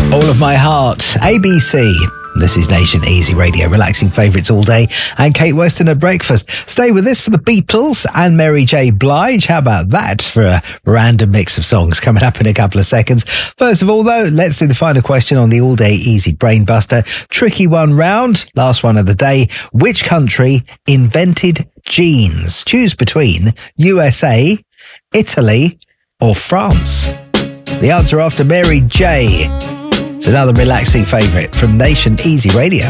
All of My Heart, ABC. This is Nation Easy Radio, relaxing favourites all day, and Kate Weston at breakfast. Stay with us for the Beatles and Mary J. Blige. How about that for a random mix of songs coming up in a couple of seconds? First of all, though, let's do the final question on the all-day easy brain buster. Tricky one round, last one of the day. Which country invented jeans? Choose between USA, Italy, or France. The answer after Mary J. It's another relaxing favourite from Nation Easy Radio.